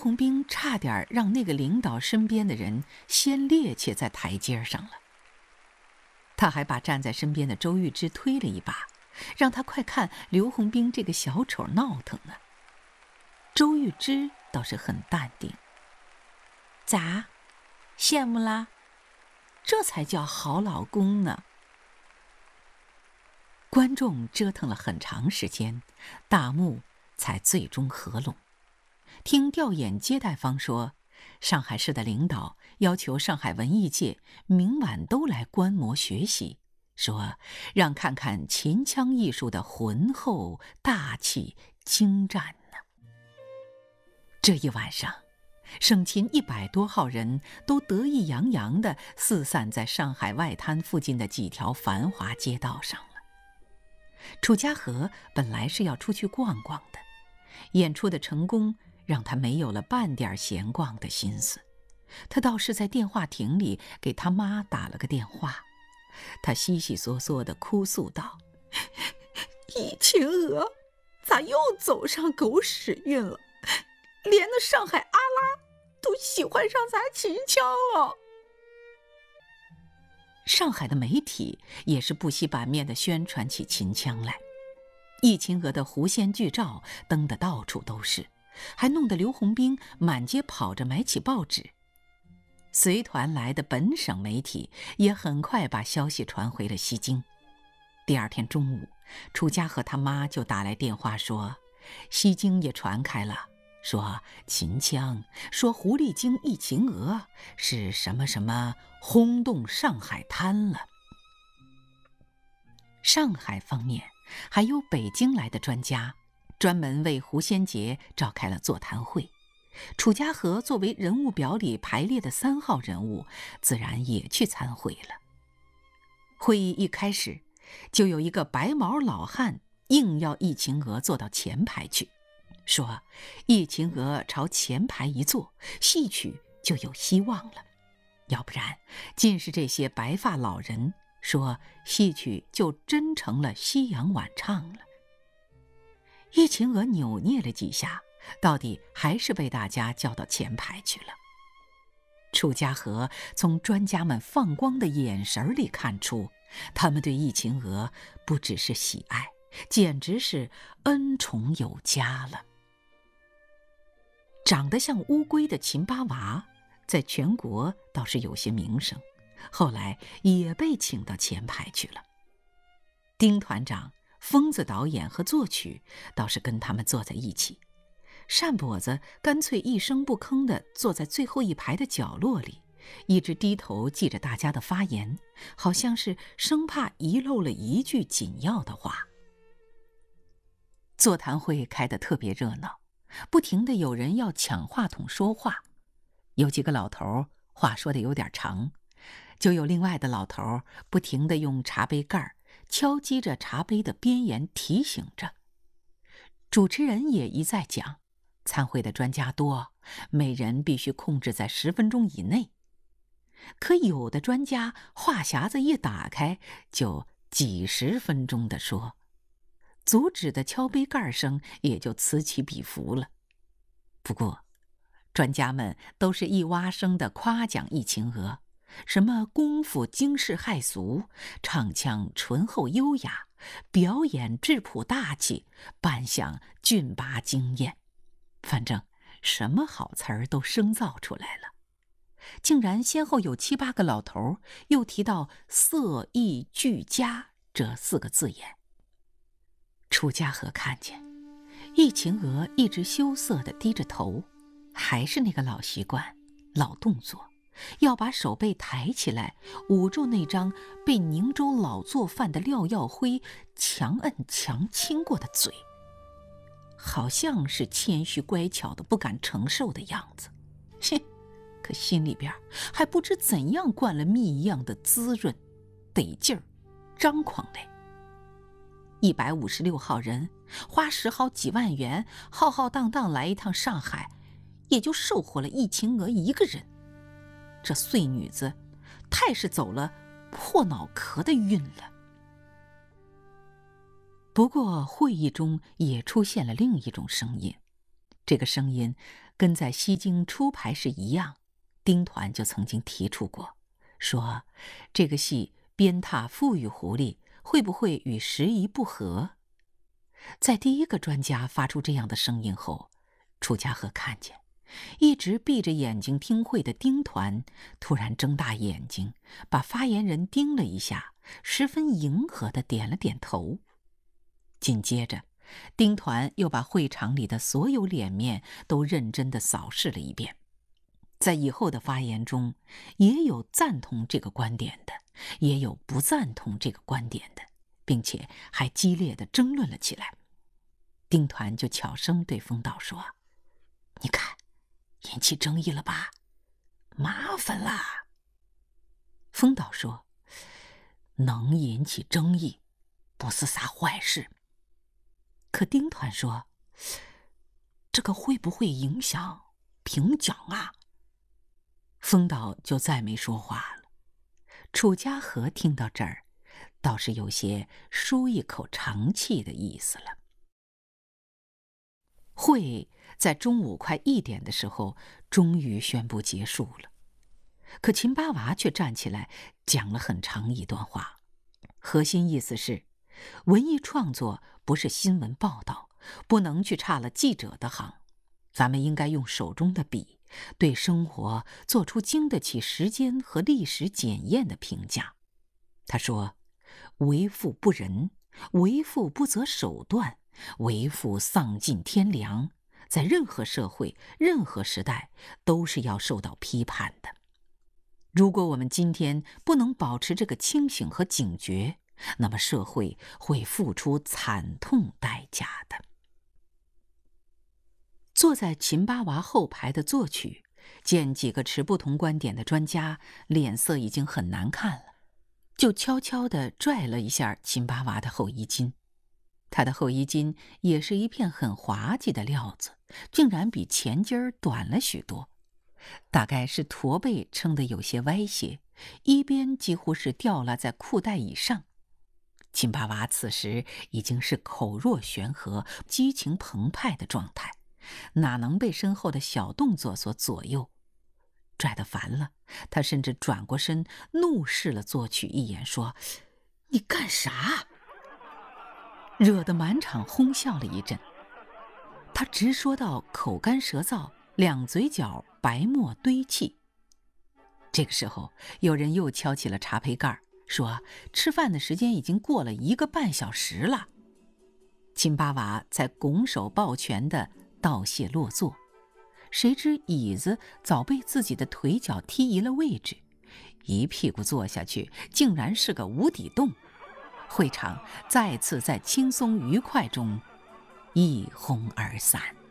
洪兵差点让那个领导身边的人先趔趄在台阶上了。他还把站在身边的周玉芝推了一把，让他快看刘洪兵这个小丑闹腾呢。周玉芝倒是很淡定。咋，羡慕啦？这才叫好老公呢。观众折腾了很长时间，大幕才最终合拢。听调研接待方说，上海市的领导要求上海文艺界明晚都来观摩学习，说让看看秦腔艺术的浑厚大气精湛呢。这一晚上，省秦100多号人都得意洋洋地四散在上海外滩附近的几条繁华街道上了。楚家河本来是要出去逛逛的，演出的成功让他没有了半点闲逛的心思。他倒是在电话亭里给他妈打了个电话，他悉悉嗦嗦地哭诉道：易秦娥咋又走上狗屎运了，连那上海阿拉都喜欢上咱秦腔了。上海的媒体也是不惜版面地宣传起秦腔来，易秦娥的狐仙剧照登得到处都是，还弄得刘洪兵满街跑着买起报纸。随团来的本省媒体也很快把消息传回了西京。第二天中午，楚家和他妈就打来电话说，西京也传开了，说秦腔，说狐狸精易秦娥是什么什么轰动上海滩了。上海方面还有北京来的专家，专门为狐仙节召开了座谈会。楚家河作为人物表里排列的3号人物，自然也去参会了。会议一开始，就有一个白毛老汉硬要易秦娥坐到前排去，说易秦娥朝前排一坐，戏曲就有希望了，要不然尽是这些白发老人说戏曲就真成了西洋晚唱了。易秦娥扭捏了几下，到底还是被大家叫到前排去了。楚家河从专家们放光的眼神里看出，他们对易秦娥不只是喜爱，简直是恩宠有加了。长得像乌龟的秦八娃在全国倒是有些名声，后来也被请到前排去了。丁团长、疯子导演和作曲倒是跟他们坐在一起，单跛子干脆一声不吭地坐在最后一排的角落里，一直低头记着大家的发言，好像是生怕遗漏了一句紧要的话。座谈会开得特别热闹，不停地有人要抢话筒说话。有几个老头话说得有点长，就有另外的老头不停地用茶杯盖敲击着茶杯的边沿提醒着。主持人也一再讲，参会的专家多，每人必须控制在10分钟以内。可有的专家话匣子一打开，就几十分钟地说，阻止的敲杯盖声也就此起彼伏了。不过专家们都是一洼声地夸奖易秦娥，什么功夫惊世骇俗，唱腔醇厚优雅，表演质朴大气，扮相俊拔惊艳，反正什么好词儿都生造出来了。竟然先后有7、8个老头又提到色艺俱佳这4个字眼。楚家河看见易秦娥一直羞涩地低着头，还是那个老习惯、老动作，要把手背抬起来，捂住那张被宁州老做饭的廖耀辉强摁强亲过的嘴，好像是谦虚乖巧的不敢承受的样子。可心里边还不知怎样灌了蜜一样的滋润、得劲儿、张狂嘞。156号人花10好几万元，浩浩荡荡来一趟上海，也就收获了易秦娥一个人。这碎女子太是走了破脑壳的运了。不过会议中也出现了另一种声音，这个声音跟在西京初排时一样，丁团就曾经提出过，说这个戏鞭挞富裕狐狸会不会与时宜不合？在第一个专家发出这样的声音后，楚家河看见一直闭着眼睛听会的丁团突然睁大眼睛，把发言人盯了一下，十分迎合地点了点头。紧接着，丁团又把会场里的所有脸面都认真地扫视了一遍。在以后的发言中，也有赞同这个观点的，也有不赞同这个观点的，并且还激烈地争论了起来。丁团就悄声对风导说：“你看，引起争议了吧？麻烦啦。”风导说：“能引起争议，不是啥坏事。”可丁团说：“这个会不会影响评奖啊？”风导就再没说话了。楚家河听到这儿，倒是有些舒一口长气的意思了。会在中午快1点的时候，终于宣布结束了。可秦八娃却站起来讲了很长一段话，核心意思是，文艺创作不是新闻报道，不能去差了记者的行，咱们应该用手中的笔，对生活做出经得起时间和历史检验的评价。他说：“为富不仁，为富不择手段，为富丧尽天良，在任何社会、任何时代都是要受到批判的。如果我们今天不能保持这个清醒和警觉，那么社会会付出惨痛代价的。”坐在秦八娃后排的作曲见几个持不同观点的专家脸色已经很难看了，就悄悄地拽了一下秦八娃的后衣襟。他的后衣襟也是一片很滑稽的料子，竟然比前襟儿短了许多，大概是驼背撑得有些歪斜，一边几乎是掉落在裤带以上。秦八娃此时已经是口若悬河、激情澎湃的状态，哪能被身后的小动作所左右？拽得烦了，他甚至转过身怒视了作曲一眼，说：“你干啥？”惹得满场哄笑了一阵。他直说到口干舌燥，两嘴角白沫堆砌。这个时候，有人又敲起了茶杯盖，说吃饭的时间已经过了1个半小时了。秦八娃才拱手抱拳地道谢落座，谁知椅子早被自己的腿脚踢移了位置，一屁股坐下去，竟然是个无底洞。会场再次在轻松愉快中一哄而散。